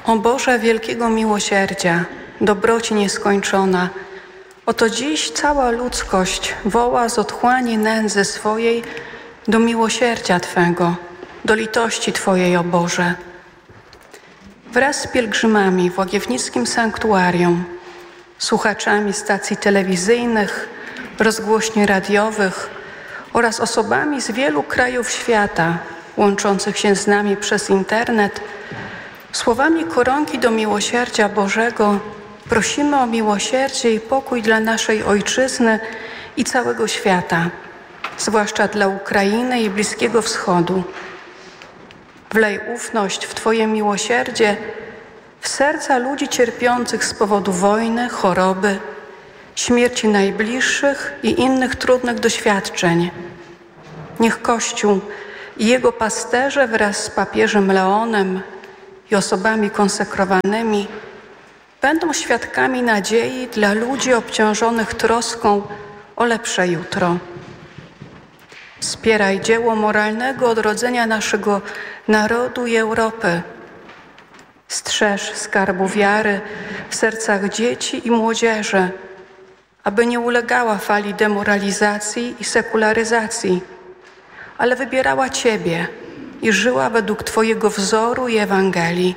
O Boże wielkiego miłosierdzia, dobroci nieskończona, oto dziś cała ludzkość woła z otchłani nędzy swojej do miłosierdzia Twego, do litości Twojej, o Boże. Wraz z pielgrzymami w Łagiewnickim Sanktuarium, słuchaczami stacji telewizyjnych, rozgłośni radiowych oraz osobami z wielu krajów świata łączących się z nami przez internet, słowami koronki do miłosierdzia Bożego prosimy o miłosierdzie i pokój dla naszej Ojczyzny i całego świata, zwłaszcza dla Ukrainy i Bliskiego Wschodu. Wlej ufność w Twoje miłosierdzie w serca ludzi cierpiących z powodu wojny, choroby, śmierci najbliższych i innych trudnych doświadczeń. Niech Kościół i jego pasterze wraz z papieżem Leonem i osobami konsekrowanymi będą świadkami nadziei dla ludzi obciążonych troską o lepsze jutro. Wspieraj dzieło moralnego odrodzenia naszego narodu i Europy. Strzeż skarbu wiary w sercach dzieci i młodzieży, aby nie ulegała fali demoralizacji i sekularyzacji, ale wybierała Ciebie i żyła według Twojego wzoru i Ewangelii.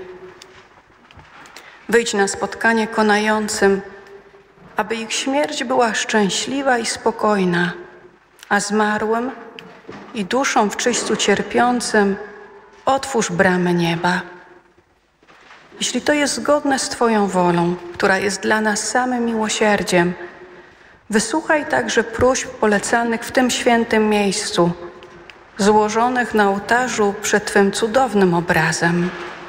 Wyjdź na spotkanie konającym, aby ich śmierć była szczęśliwa i spokojna, a zmarłym i duszom w czyśćcu cierpiącym otwórz bramy nieba. Jeśli to jest zgodne z Twoją wolą, która jest dla nas samym miłosierdziem, wysłuchaj także próśb polecanych w tym świętym miejscu, złożonych na ołtarzu przed Twym cudownym obrazem.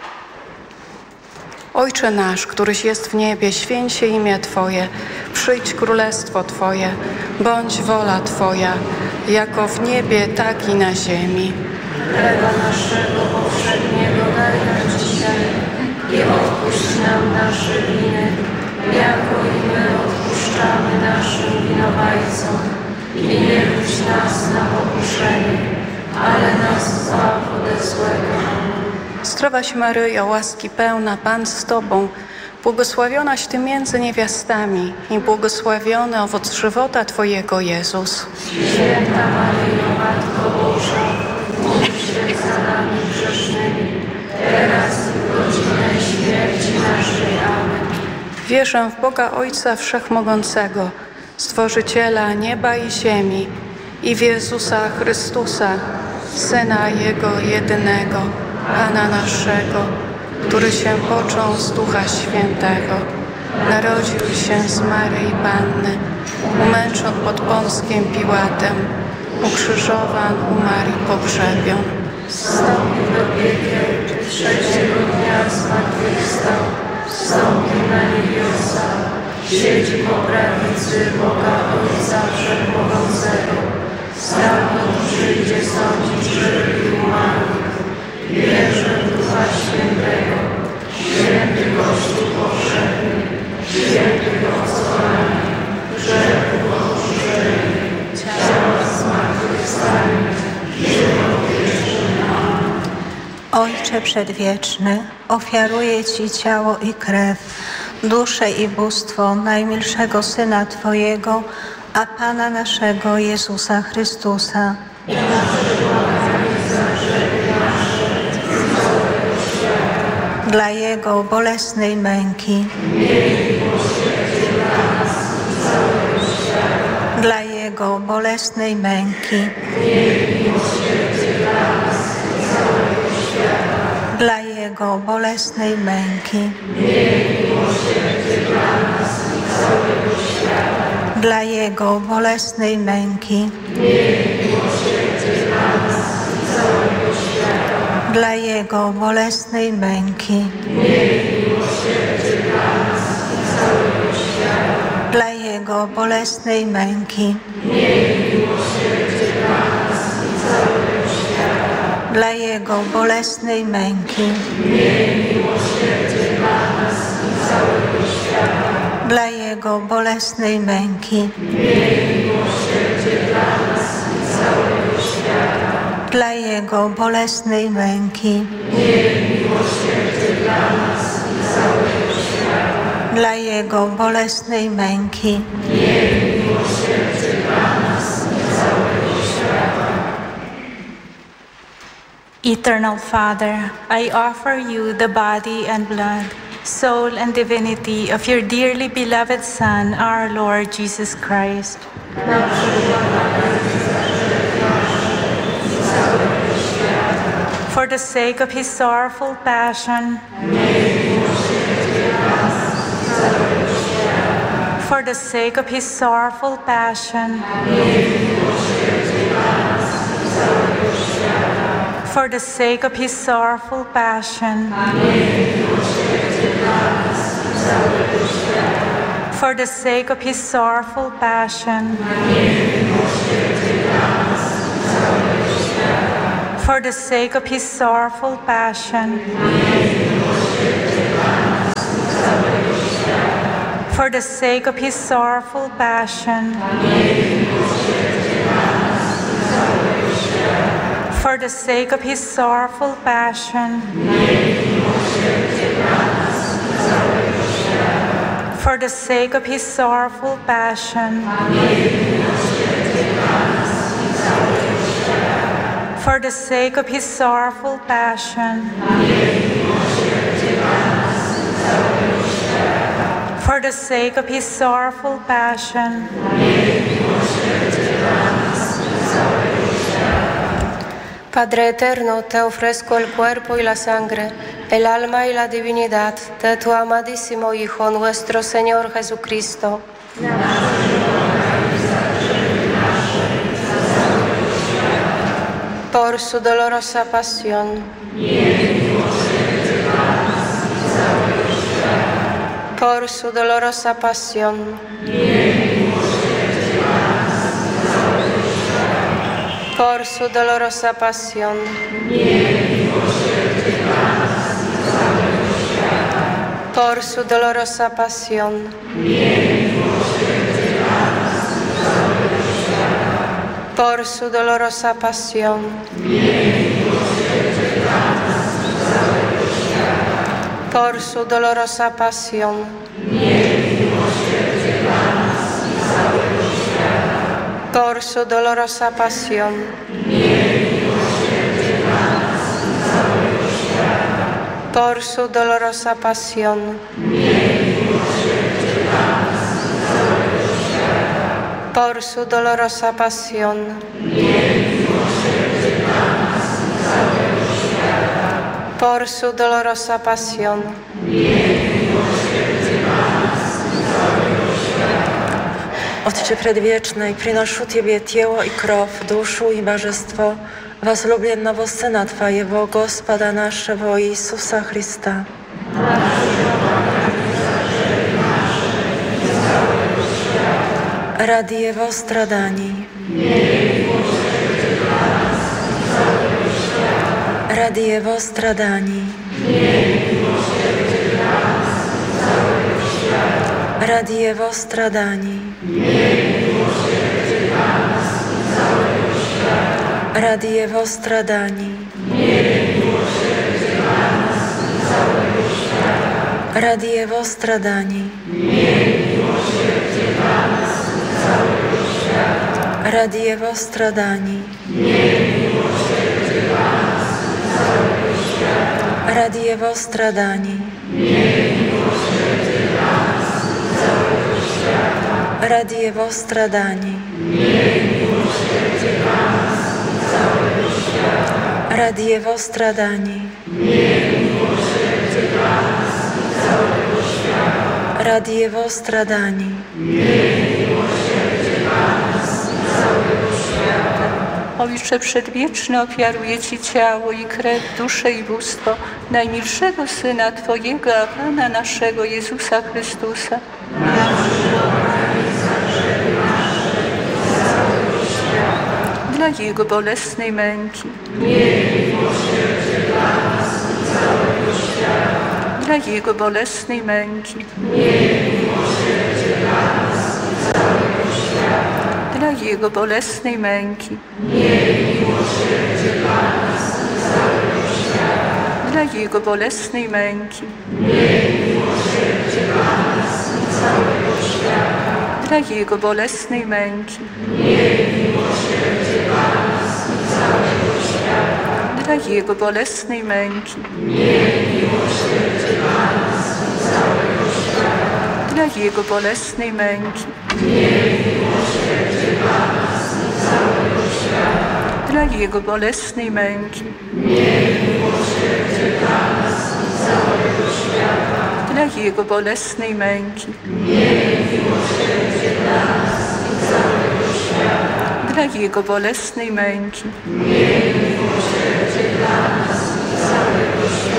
Ojcze nasz, któryś jest w niebie, święć się imię Twoje, przyjdź królestwo Twoje, bądź wola Twoja, jako w niebie, tak i na ziemi. Chleba naszego powszedniego daj nam dzisiaj i odpuść nam nasze winy, jako i my odpuszczamy naszym winowajcom. I nie wódź nas na pokuszenie, ale nas zbaw ode złego. Zdrowaś Maryjo, łaski pełna, Pan z Tobą, błogosławionaś Ty między niewiastami i błogosławiony owoc żywota Twojego, Jezus. Święta Maryjo, Matko Boża, módl się za nami grzesznymi, teraz i w godzinę śmierci naszej. Amen. Wierzę w Boga Ojca Wszechmogącego, Stworzyciela nieba i ziemi, i w Jezusa Chrystusa, Syna Jego jedynego, Pana naszego, który się począł z Ducha Świętego, narodził się z Maryi Panny, umęczon pod Pąckiem Piłatem, ukrzyżowan, umarł i pogrzebion. Wstąpił do piekieł, trzeciego dnia zmartwychwstał, wstąpił na niebiosa, siedzi po prawicy Boga Ojca Wszechmogącego, stamtąd przyjdzie sądzić żywych i umarłych. Wierzę w Ducha Świętego, święty Kościół powszechny, świętych ocalanie, grzechów odpuszczenie, ciała zmartwychwstanie, żywot wieczny. Amen. Ojcze Przedwieczny, ofiaruję Ci ciało i krew, duszę i bóstwo najmilszego Syna Twojego, a Pana naszego Jezusa Chrystusa. Dla Jego bolesnej męki, dla Jego bolesnej męki, dla Jego bolesnej męki, dla Jego bolesnej męki, dla Jego bolesnej męki, dla Jego bolesnej męki, dla Jego bolesnej męki, dla Jego bolesnej męki, dla Jego bolesnej męki, Miej miłosierdzie dla nas i dla Jego bolesnej męki, Eternal Father, I offer you the body and blood, soul and divinity of your dearly beloved Son, our Lord Jesus Christ. For the sake of his sorrowful passion, for the sake of his sorrowful passion, for the sake of his sorrowful passion, for the sake of his sorrowful passion, for the sake of his sorrowful passion, for the sake of his sorrowful passion, for the sake of his sorrowful passion, for the sake of his sorrowful passion, for the sake of his sorrowful passion, for the sake of his sorrowful passion, Padre eterno, te ofrezco el cuerpo y la sangre, el alma y la divinidad de tu amadísimo Hijo, nuestro Señor Jesucristo, por su dolorosa pasión, por su dolorosa pasión, por su dolorosa pasión, por su dolorosa pasión, por su dolorosa pasión, por su dolorosa pasión, por su dolorosa pasión, por su dolorosa pasión, por su dolorosa pasión, por su dolorosa pasión, Otcze Predwieczny, przynoszę Тебе тело и кровь, душу и божество возлюбленного Сына Твоего, Господа нашего Иисуса Христа. Ради Его страданий, ради Его страданий, ради Его страданий, ради Его страданий, ради Его страданий, ради Его страданий, ради Его страданий, ради Его страданий, ради Его страданий, ради Его страданий, Ojcze Przedwieczny, ofiaruję Ci ciało i krew, duszę i bóstwo najmilszego Syna Twojego, a Pana naszego Jezusa Chrystusa. Dla Jego bolesnej męki, dla Jego bolesnej męki, dla Jego bolesnej męki, dla Jego bolesnej męki, dla Jego bolesnej męki, dla Jego bolesnej męki, dla Jego bolesnej męki, dla Jego bolesnej męki, dla Jego bolesnej męki, dla Jego bolesnej męki,